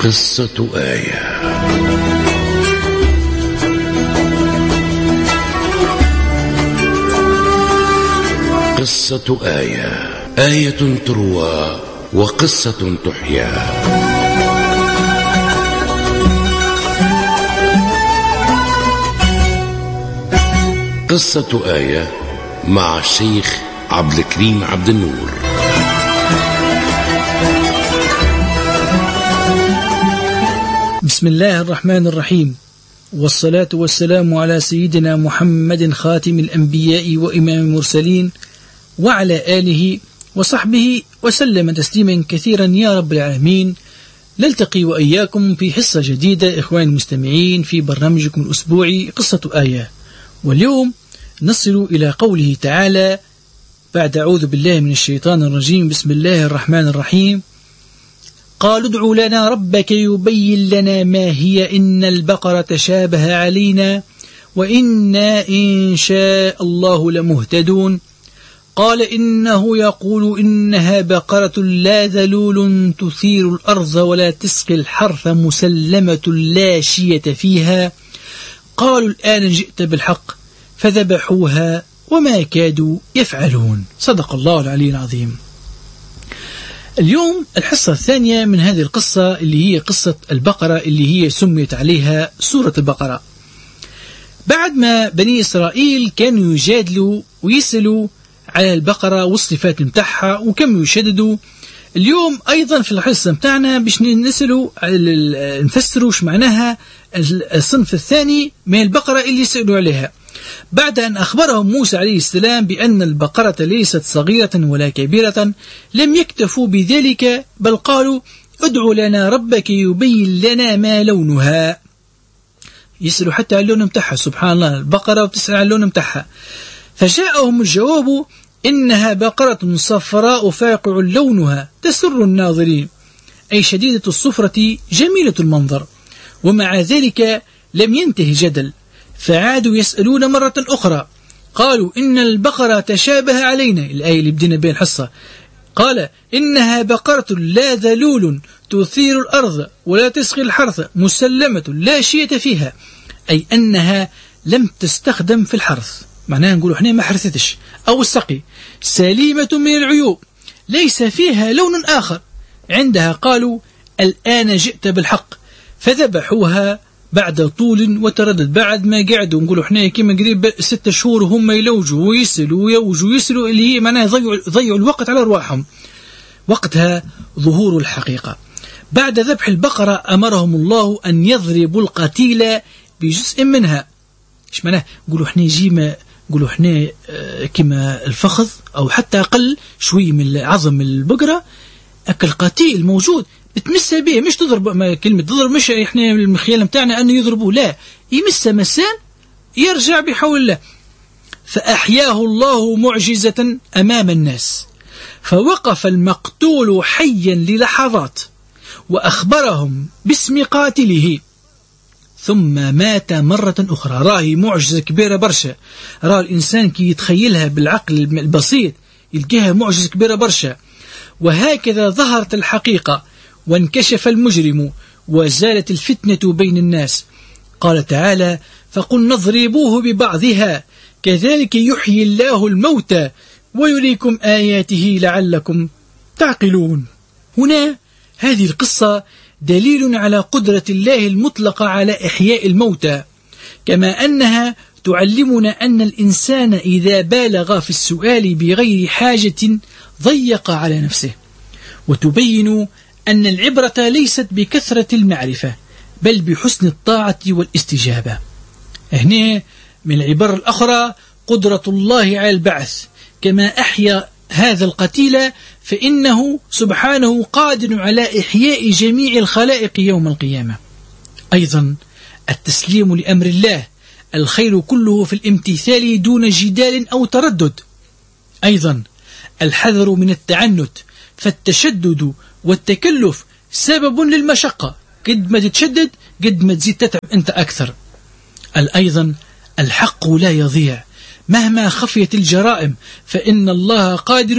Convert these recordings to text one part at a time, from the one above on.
قصة آية. قصة آية، آية تروى وقصة تحيا. قصة آية مع الشيخ عبد الكريم عبد النور. بسم الله الرحمن الرحيم، والصلاة والسلام على سيدنا محمد خاتم الأنبياء وإمام المرسلين وعلى آله وصحبه وسلم تسليما كثيرا يا رب العالمين. نلتقي وإياكم في حصة جديدة إخواني المستمعين في برنامجكم الأسبوعي قصة آية، واليوم نصل إلى قوله تعالى بعد أعوذ بالله من الشيطان الرجيم. بسم الله الرحمن الرحيم. قالوا ادع لنا ربك يبين لنا ما هي إن البقرة تشابه علينا وإنا إن شاء الله لمهتدون. قال إنه يقول إنها بقرة لا ذلول تثير الأرض ولا تسقي الحرث مسلمة لا شية فيها. قالوا الآن جئت بالحق فذبحوها وما كادوا يفعلون. صدق الله العلي العظيم. اليوم الحصة الثانية من هذه القصة اللي هي قصة البقرة اللي هي سميت عليها سورة البقرة. بعد ما بني إسرائيل كانوا يجادلوا ويسألوا على البقرة والصفات متاعها وكم يشددوا، اليوم أيضا في الحصة متاعنا باش نسألوا نفسروا وش معناها الصنف الثاني من البقرة اللي سألوا عليها، بعد أن أخبرهم موسى عليه السلام بأن البقرة ليست صغيرة ولا كبيرة. لم يكتفوا بذلك بل قالوا ادع لنا ربك يبين لنا ما لونها. يسألوا حتى عن اللون متاعها، سبحان الله، البقرة وتسأل عن اللون متاعها. فجاءهم الجواب إنها بقرة صفراء فاقع لونها تسر الناظرين، أي شديدة الصفرة جميلة المنظر. ومع ذلك لم ينتهي جدل، فعادوا يسألون مرة أخرى. قالوا إن البقرة تشابه علينا، الآية اللي بدينا بها الحصة. قال إنها بقرة لا ذلول تثير الأرض ولا تسقي الحرث مسلمة لا شية فيها، أي أنها لم تستخدم في الحرث، معناها نقول احنا ما حرثتش أو السقي، سليمة من العيوب ليس فيها لون آخر. عندها قالوا الآن جئت بالحق فذبحوها بعد طول وتردد. بعد ما قعدوا نقولوا احنا كما قريب 6 شهور هم يلوجوا ويسلوا ويوجوا ويسلوا، اللي هي معناها ضيعوا الوقت على أرواحهم، وقتها ظهور الحقيقة. بعد ذبح البقرة أمرهم الله أن يضربوا القتيل بجزء منها. ايش معناه؟ نقولوا احنا جيما نقولوا احنا كما الفخذ أو حتى أقل شوي من عظم البقرة، أكل قتيل موجود بتمسها به، مش تضرب. كلمة تضرب مش احنا المخيال متاعنا أنه يضربوه، لا، يمسها مسان يرجع بحول الله. فأحياه الله معجزة أمام الناس، فوقف المقتول حيا للحظات وأخبرهم باسم قاتله ثم مات مرة أخرى. راهي معجزة كبيرة برشا، راه الإنسان كي يتخيلها بالعقل البسيط يلقاها معجزة كبيرة برشا. وهكذا ظهرت الحقيقة وانكشف المجرم وزالت الفتنة بين الناس. قال تعالى فقلنا اضربوه ببعضها كذلك يحيي الله الموتى ويريكم آياته لعلكم تعقلون. هنا هذه القصة دليل على قدرة الله المطلقة على إحياء الموتى، كما أنها تعلمنا أن الإنسان إذا بالغ في السؤال بغير حاجة ضيق على نفسه، وتبين أن العبرة ليست بكثرة المعرفة بل بحسن الطاعة والاستجابة. هنا من العبر الأخرى قدرة الله على البعث، كما أحيا هذا القتيل فإنه سبحانه قادر على إحياء جميع الخلائق يوم القيامة. أيضا التسليم لأمر الله، الخير كله في الامتثال دون جدال أو تردد. أيضا الحذر من التعنت، فالتشدد والتكلف سبب للمشقة، قد ما تتشدد قد ما تزيد تتعب أنت أكثر. أيضا الحق لا يضيع مهما خفيت الجرائم، فإن الله قادر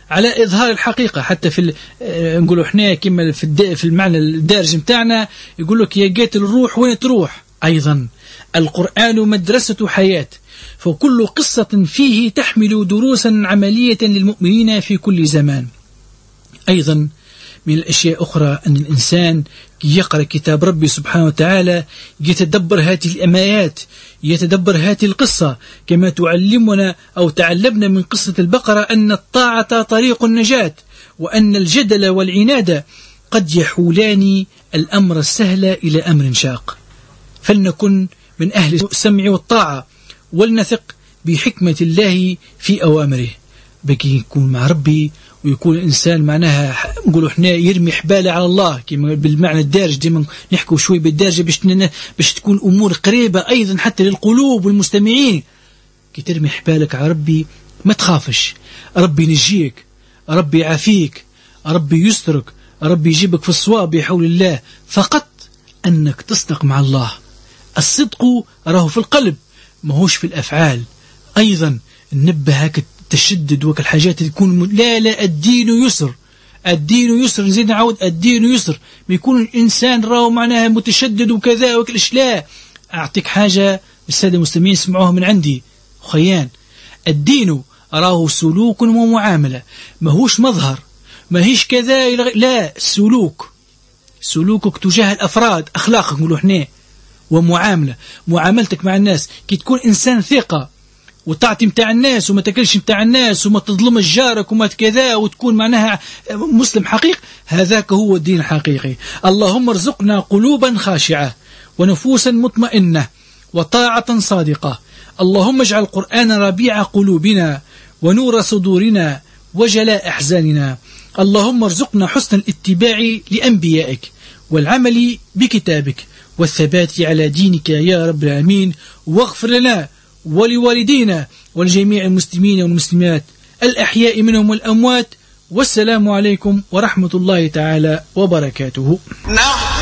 على إظهار الحقيقة. حتى في نقولوا إحنا كما في المعنى الدارج متاعنا يقول لك يا قاتل الروح وين تروح. أيضا القرآن مدرسة حياة، فكل قصة فيه تحمل دروسا عملية للمؤمنين في كل زمان. أيضا من الأشياء أخرى أن الإنسان يقرأ كتاب ربي سبحانه وتعالى يتدبر هذه الآيات، يتدبر هذه القصة، كما تعلمنا أو تعلمنا من قصة البقرة أن الطاعة طريق النجاة، وأن الجدل والعناد قد يحولان الأمر السهل إلى أمر شاق. فلنكن من أهل السمع والطاعة، ولنثق بحكمة الله في أوامره. بكي يكون مع ربي ويكون الإنسان معناها نقولوا إحنا يرمي حباله على الله كما بالمعنى الدارج، ديما نحكوا شوي بالدارجة باش تكون أمور قريبة أيضا حتى للقلوب والمستمعين. كي ترمي حبالك على ربي ما تخافش، ربي ينجيك، ربي يعافيك، ربي يسترك، ربي يجيبك في الصواب بحول الله، فقط أنك تصدق مع الله. الصدق راه في القلب ماهوش في الأفعال. أيضا ننبه هاك التشدد وك الحاجات تكون لا الدين يسر، الدين يسر، نزيد نعود الدين يسر، بيكون الإنسان راه معناها متشدد وكذا وكلش. لا، أعطيك حاجة السادة المسلمين اسمعوها من عندي خيان. الدين راه سلوك ومعاملة، ماهوش مظهر، ماهيش كذا، لا، سلوكك تجاه الأفراد، أخلاقك نقولوا احنا، ومعاملة، معاملتك مع الناس كي تكون إنسان ثقة وتعطي متاع الناس وما تاكلش متاع الناس وما تظلمش جارك وما كذا، وتكون معناها مسلم حقيقي، هذاك هو الدين الحقيقي. اللهم ارزقنا قلوبا خاشعة ونفوسا مطمئنة وطاعة صادقة. اللهم اجعل القرآن ربيع قلوبنا ونور صدورنا وجلاء أحزاننا. اللهم ارزقنا حسن الاتباع لأنبيائك والعمل بكتابك والثبات على دينك يا رب العالمين، واغفر لنا ولوالدينا ولجميع المسلمين والمسلمات الأحياء منهم والأموات. والسلام عليكم ورحمة الله تعالى وبركاته.